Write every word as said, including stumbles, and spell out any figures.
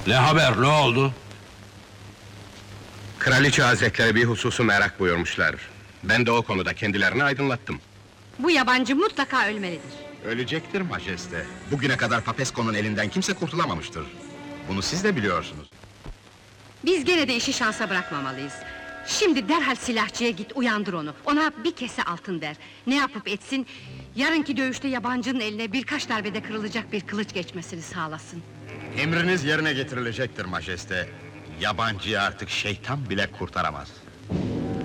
Ne haber, ne oldu? Kraliçe Hazretleri bir hususu merak buyurmuşlar. Ben de o konuda kendilerini aydınlattım. Bu yabancı mutlaka ölmelidir. Ölecektir majeste. Bugüne kadar Papesco'nun elinden kimse kurtulamamıştır. Bunu siz de biliyorsunuz. Biz gene de işi şansa bırakmamalıyız. Şimdi derhal silahçıya git, uyandır onu. Ona bir kese altın ver. Ne yapıp etsin, yarınki dövüşte yabancının eline birkaç darbede kırılacak bir kılıç geçmesini sağlasın. Emriniz yerine getirilecektir majeste. Yabancıyı artık şeytan bile kurtaramaz.